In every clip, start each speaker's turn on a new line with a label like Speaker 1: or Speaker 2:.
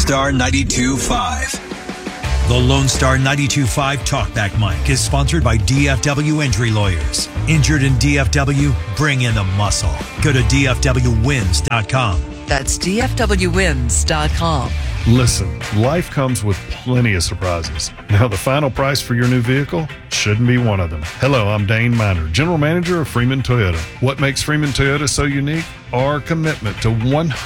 Speaker 1: Star 92.5. The Lone Star 92.5 Talkback Mic is sponsored by DFW Injury Lawyers. Injured in DFW? Bring in the muscle. Go to DFWwins.com.
Speaker 2: That's DFWwins.com.
Speaker 3: Listen, life comes with plenty of surprises. Now, the final price for your new vehicle shouldn't be one of them. Hello, I'm Dane Miner, General Manager of Freeman Toyota. What makes Freeman Toyota so unique? Our commitment to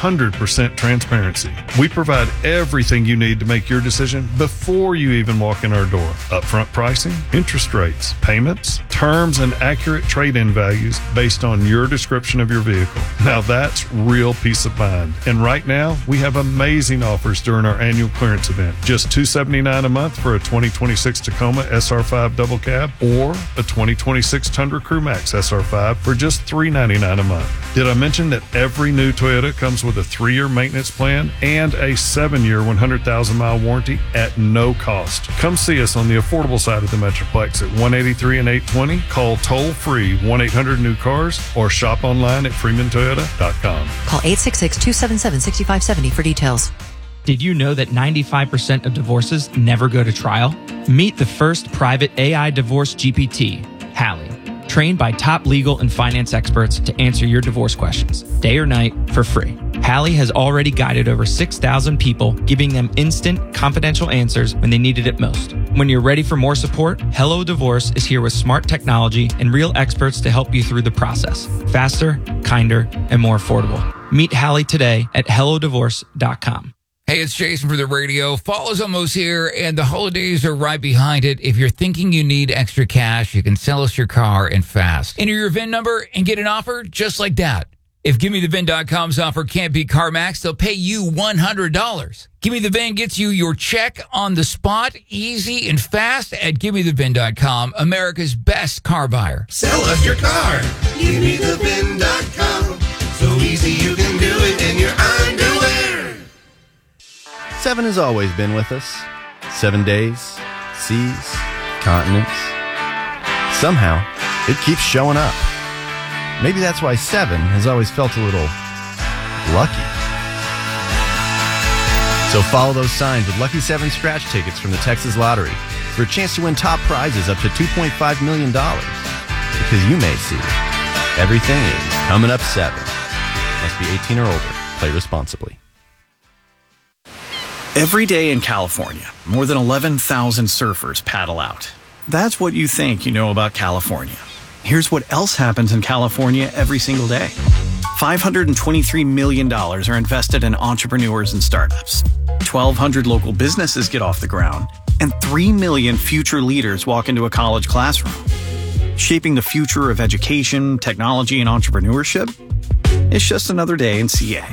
Speaker 3: 100% transparency. We provide everything you need to make your decision before you even walk in our door. Upfront pricing, interest rates, payments, terms, and accurate trade-in values based on your description of your vehicle. Now that's real peace of mind. And right now, we have amazing offers during our annual clearance event. Just $279 a month for a 2026 Tacoma SR5 double cab or a 2026 Tundra Crew Max SR5 for just $399 a month. Did I mention that every new Toyota comes with a 3-year maintenance plan and a 7-year 100,000-mile warranty at no cost? Come see us on the affordable side of the Metroplex at 183 and 820. Call toll-free 1-800-NEW-CARS or shop online at freemantoyota.com.
Speaker 2: Call 866-277-6570 for details.
Speaker 4: Did you know that 95% of divorces never go to trial? Meet the first private AI divorce GPT, Hallie. Trained by top legal and finance experts to answer your divorce questions, day or night, for free. Hallie has already guided over 6,000 people, giving them instant, confidential answers when they needed it most. When you're ready for more support, Hello Divorce is here with smart technology and real experts to help you through the process. Faster, kinder, and more affordable. Meet Hallie today at hellodivorce.com.
Speaker 5: Hey, it's Jason for the radio. Fall is almost here, and the holidays are right behind it. If you're thinking you need extra cash, you can sell us your car and fast. Enter your VIN number and get an offer just like that. If GiveMeTheVIN.com's offer can't beat CarMax, they'll pay you $100. Give Me the VIN gets you your check on the spot, easy and fast at GiveMeTheVIN.com, America's best car buyer.
Speaker 6: Sell us your car. GiveMeTheVIN.com. So easy you can do it in your underwear.
Speaker 7: 7 has always been with us. 7 days, seas, continents. Somehow, it keeps showing up. Maybe that's why 7 has always felt a little lucky. So follow those signs with Lucky 7 scratch tickets from the Texas Lottery for a chance to win top prizes up to $2.5 million. Because you may see everything is coming up 7. Must be 18 or older. Play responsibly.
Speaker 8: Every day in California, more than 11,000 surfers paddle out. That's what you think you know about California. Here's what else happens in California every single day. $523 million are invested in entrepreneurs and startups. 1,200 local businesses get off the ground, and 3 million future leaders walk into a college classroom. Shaping the future of education, technology, and entrepreneurship? It's just another day in CA.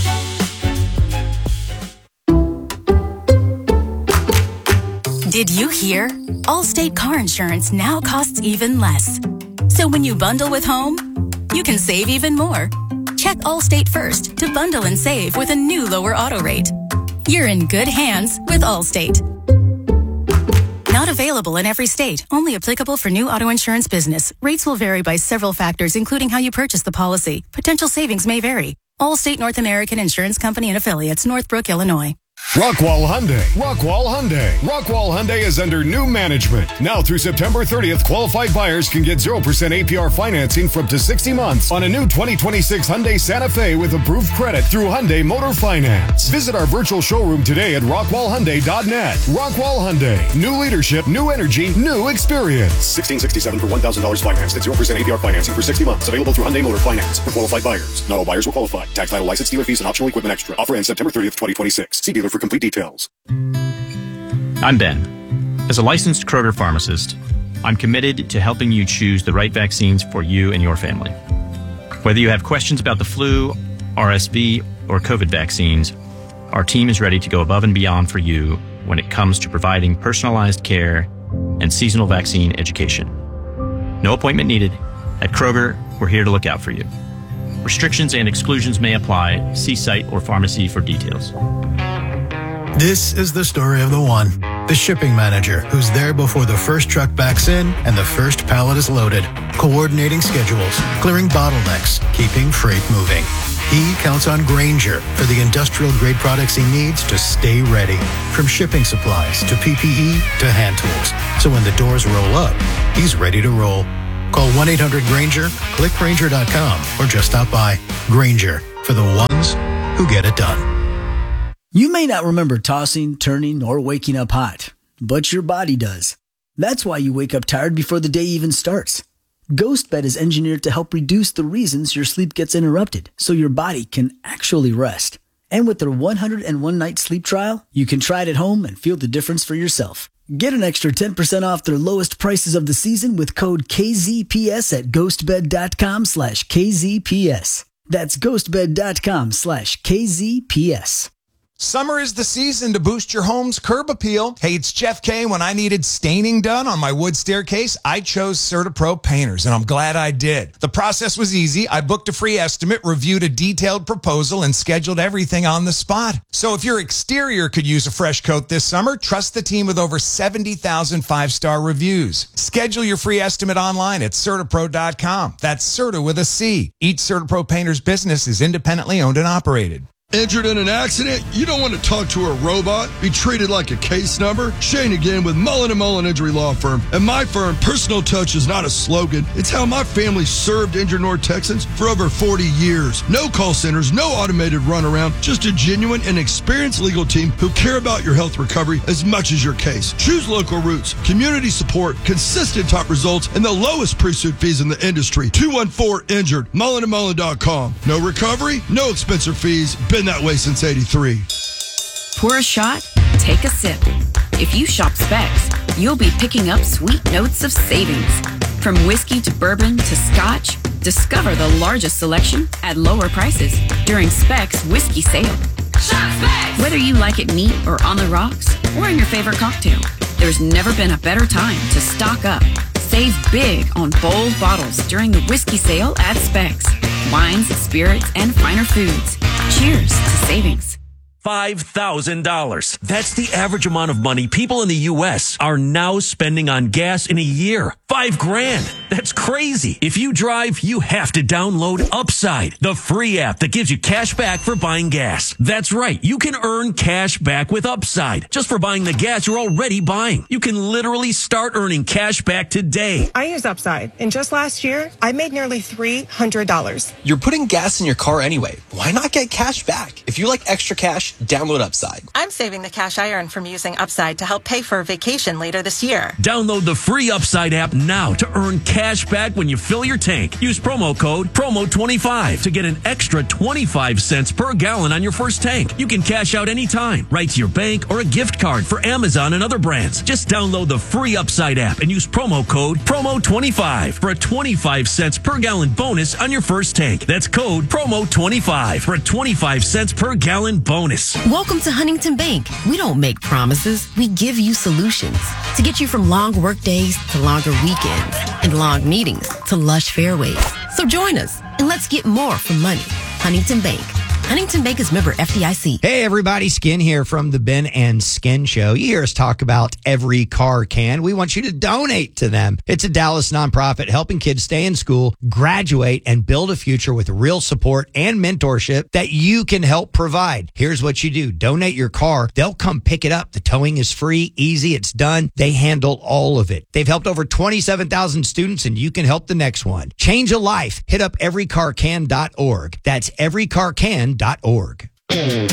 Speaker 9: Did you hear? Allstate car insurance now costs even less. So when you bundle with home, you can save even more. Check Allstate first to bundle and save with a new lower auto rate. You're in good hands with Allstate. Not available in every state. Only applicable for new auto insurance business. Rates will vary by several factors, including how you purchase the policy. Potential savings may vary. Allstate North American Insurance Company and Affiliates, Northbrook, Illinois.
Speaker 10: Rockwall Hyundai. Rockwall Hyundai. Rockwall Hyundai is under new management. Now through September 30th, qualified buyers can get 0% APR financing for up to 60 months on a new 2026 Hyundai Santa Fe with approved credit through Hyundai Motor Finance. Visit our virtual showroom today at rockwallhyundai.net. Rockwall Hyundai. New leadership, new energy, new experience.
Speaker 11: $1,667 for $1,000 financed at 0% APR financing for 60 months. Available through Hyundai Motor Finance for qualified buyers. Not all buyers will qualify. Tax, title, license, dealer fees, and optional equipment extra. Offer ends September 30th, 2026. See dealer for complete details.
Speaker 12: I'm Ben. As a licensed Kroger pharmacist, I'm committed to helping you choose the right vaccines for you and your family. Whether you have questions about the flu, RSV, or COVID vaccines, our team is ready to go above and beyond for you when it comes to providing personalized care and seasonal vaccine education. No appointment needed. At Kroger, we're here to look out for you. Restrictions and exclusions may apply. See site or pharmacy for details.
Speaker 13: This is the story of the one, the shipping manager, who's there before the first truck backs in and the first pallet is loaded, coordinating schedules, clearing bottlenecks, keeping freight moving. He counts on Grainger for the industrial-grade products he needs to stay ready. From shipping supplies to PPE to hand tools. So when the doors roll up, he's ready to roll. Call 1-800-GRAINGER, click Grainger.com, or just stop by. Grainger, for the ones who get it done.
Speaker 14: You may not remember tossing, turning, or waking up hot, but your body does. That's why you wake up tired before the day even starts. GhostBed is engineered to help reduce the reasons your sleep gets interrupted, so your body can actually rest. And with their 101-night sleep trial, you can try it at home and feel the difference for yourself. Get an extra 10% off their lowest prices of the season with code KZPS at ghostbed.com/KZPS. That's ghostbed.com/KZPS.
Speaker 15: Summer is the season to boost your home's curb appeal. Hey, it's Jeff K. When I needed staining done on my wood staircase, I chose CertaPro Painters, and I'm glad I did. The process was easy. I booked a free estimate, reviewed a detailed proposal, and scheduled everything on the spot. So if your exterior could use a fresh coat this summer, trust the team with over 70,000 five-star reviews. Schedule your free estimate online at CertaPro.com. That's Certa with a C. Each CertaPro Painters business is independently owned and operated.
Speaker 16: Injured in an accident? You don't want to talk to a robot, be treated like a case number? Shane again with Mullen & Mullen Injury Law Firm. At my firm, personal touch is not a slogan. It's how my family served injured North Texans for over 40 years. No call centers, no automated runaround, just a genuine and experienced legal team who care about your health recovery as much as your case. Choose local routes, community support, consistent top results, and the lowest pre-suit fees in the industry. 214-INJURED, mullenandmullen.com. No recovery, no expensive fees. Been that way since 83.
Speaker 17: Pour a shot, take a sip. If you shop Specs, you'll be picking up sweet notes of savings. From whiskey to bourbon to scotch, discover the largest selection at lower prices during Specs Whiskey Sale. Shop Specs! Whether you like it neat or on the rocks, or in your favorite cocktail, there's never been a better time to stock up. Save big on bold bottles during the Whiskey Sale at Specs. Wines, spirits, and finer foods. Cheers to savings.
Speaker 18: $5,000. That's the average amount of money people in the U.S. are now spending on gas in a year. $5,000. That's crazy. If you drive, you have to download Upside, the free app that gives you cash back for buying gas. That's right. You can earn cash back with Upside just for buying the gas you're already buying. You can literally start earning cash back today.
Speaker 19: I use Upside, and just last year, I made nearly $300.
Speaker 20: You're putting gas in your car anyway. Why not get cash back? If you like extra cash, download Upside.
Speaker 21: I'm saving the cash I earn from using Upside to help pay for a vacation later this year.
Speaker 18: Download the free Upside app now to earn cash back when you fill your tank. Use promo code PROMO25 to get an extra 25 cents per gallon on your first tank. You can cash out anytime, right to your bank or a gift card for Amazon and other brands. Just download the free Upside app and use promo code PROMO25 for a 25 cents per gallon bonus on your first tank. That's code PROMO25 for a 25 cents per gallon bonus.
Speaker 22: Welcome to Huntington Bank. We don't make promises. We give you solutions to get you from long work days to longer weekends and long meetings to lush fairways. So join us and let's get more from money. Huntington Bank. Huntington Bank is member FDIC.
Speaker 23: Hey everybody, Skin here from the Ben and Skin Show. You hear us talk about Every Car Can. We want you to donate to them. It's a Dallas nonprofit helping kids stay in school, graduate, and build a future with real support and mentorship that you can help provide. Here's what you do. Donate your car. They'll come pick it up. The towing is free, easy, it's done. They handle all of it. They've helped over 27,000 students, and you can help the next one. Change a life. Hit up everycarcan.org. That's everycarcan.org.